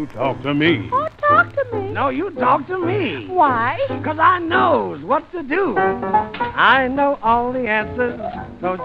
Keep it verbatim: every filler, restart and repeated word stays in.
You talk to me. Oh, talk to me. No, you talk to me. Why? Because I knows what to do. I know all the answers, so